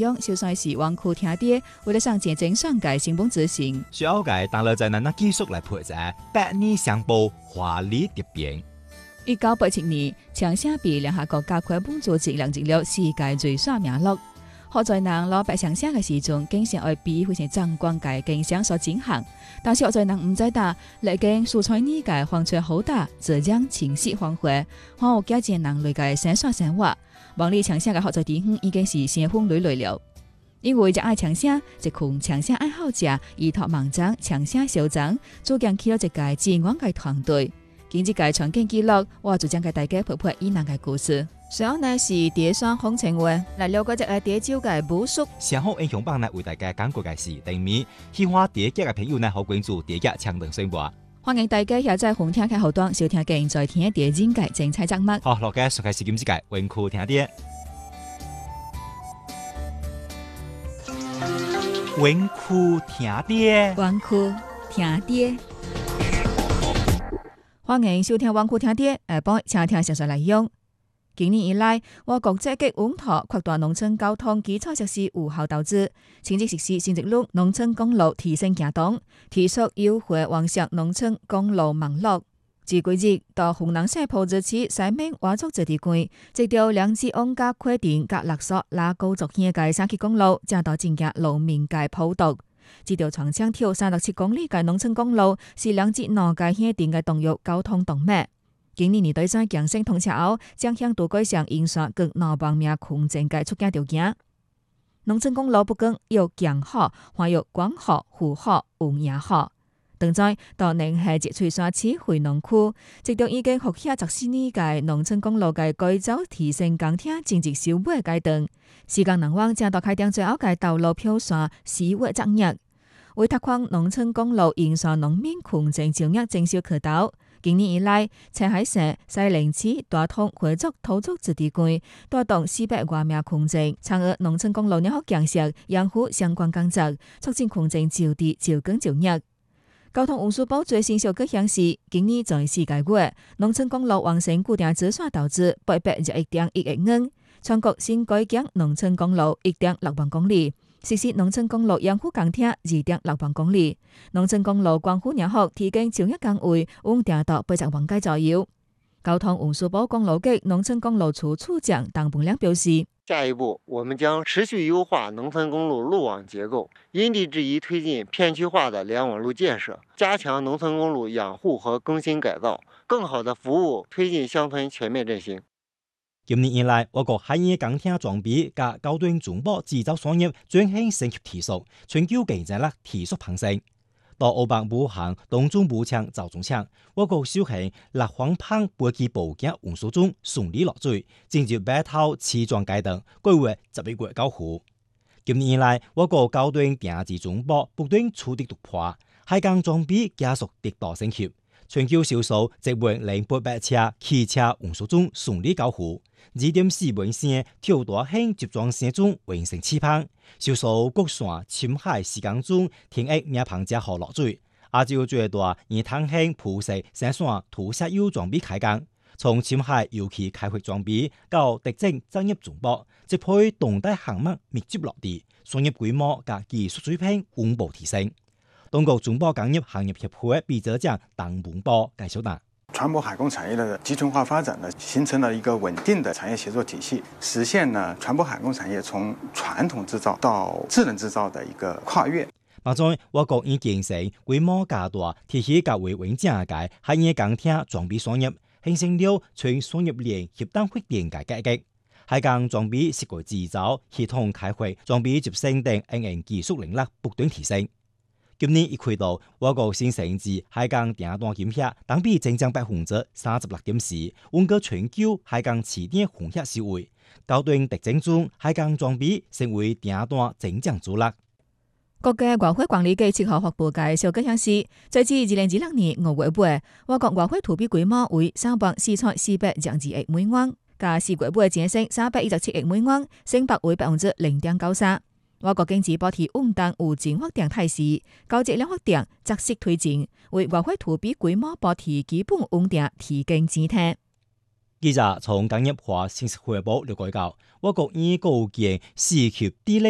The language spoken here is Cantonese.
用小算是王库听爹，为了上节正上改新本执行。 需要改当然在那技术来配置百年相簿华丽蝶变。 1987年，强声被联合国教科文组织量入了世界最耍名录。好在人攞白强声嘅时阵，经常会被非常争光嘅景象所惊吓。但是好在人唔知道，历经蔬菜呢嘅风吹好大，浙江情绪缓和，看有家见人类嘅生耍生活。王力强声嘅好在地方已经是生风累累了。因为热爱强声，一群强声爱好者依托网站强声小站，组建起了一个志愿嘅团队。今这个传景记录，我就将给大家陪陪伊人嘅故事。随后呢是蝶霜风情话，来了解一个蝶酒嘅武术。 先好英雄榜呢为大家讲过嘅是第二，喜欢蝶脚嘅朋友呢好关注蝶脚强等生活。 欢迎大家下载红听嘅后端收听嘅在听蝶精嘅精彩节目。 好，落嘅熟悉是今之界，温酷听啲。温酷听啲。 温酷听啲。欢迎收听温酷听啲，帮请听详细内容。今年以来，我国积极稳妥扩大农村交通基础设施有效投资，先至实施新一路农村公路提升行动，提速优化完善农村公路网络。自几日到湖南省浦子市西面佤族这地区，这条两支往加快电甲勒索拉高速线嘅三级公路，正到增加路面嘅普渡。这条长长条37公里嘅农村公路，是两支南界线电嘅动域交通动脉。今年年底在强升通车后，将向度改善营线各南方面空前嘅出境条件。农村公路不仅要强好，还要广好、富好、有营好。当在到宁夏节翠山市回农区，直到已经复写14年嘅农村公路嘅改造提升工程正值收尾階段，時間能往正到開定最後嘅道路票線4月作業，為拓寬農村公路營線農民空前就業正少可到。今年以來，青海省西寧市大同回族土族自治區帶動400多名空前參與農村公路良好建設養護相關工作，促進空前就地就耕就業。交通運輸部最新數據顯示，今年在4個月，農村公路完成固定資產投資821.1億元，全國新改建農村公路1.6萬公里，實施農村公路養護工程2.6萬公里，農村公路光復良好提供就業崗位穩定到80萬個左右。交通運輸部公路局農村公路處處長鄧本亮表示， 下一步，我們將持續優化農村公路路網結構，因地制宜推進片區化的聯網路建設，加強農村公路養護和更新改造，更好的服務推進鄉村全面振興。 今年以來，我國海業鋼鐵裝備及高端中保製造產業轉型升級提速，全球競爭力提速攀升。到歐北部行東中部強造中強，我國小型立方棒飛機部件運輸中順利落水，進入8套次裝階段，計劃11月交付。今年以來，我國高端電子中保不斷取得突破，海鋼裝備加速得到升級，全球銷售10800車汽車運輸中順利交付。2.4萬線超大型集裝箱中完成起跑，銷售國線深海時間中天翼面龐加好落水。亞洲最大以tan輕鋪設生產塗石油裝備開工，從深海油氣開發裝備到特徵專業中保，即配動態項目密集落地，商業規模及技術水平穩步提升。中國中保工業行業協會秘書長鄧文波介紹道。 船舶海工產業的集群化發展呢，形成了一個穩定的產業協作體系，實現呢船舶海工產業從傳統製造到智能製造的一個跨越。 目前，我國已建成規模較大、體系較為穩健嘅海業鋼鐵裝備產業，形成了全產業鏈協同發展嘅格局。海鋼裝備設計製造、系統開發、裝備集成等技術能力不斷提升。今年一季度，我國新成績海鋼訂單金額同比增長36.4%，穩居全球海鋼起點紅黑首位。高端特徵中，海鋼裝備成為訂單增長主力。 國家外匯管理局7號發布嘅數據顯示，截至2026年5月尾，我國外匯儲備規模為304.422億美元，加4月尾淨升317億美元，升幅為0.93%。我國經濟保持穩定有正發展態勢，高質量發展扎實推進，為外匯儲備規模保持基本穩定提供支撐。 記者從工業化信息匯報了解到，我國已構建4級地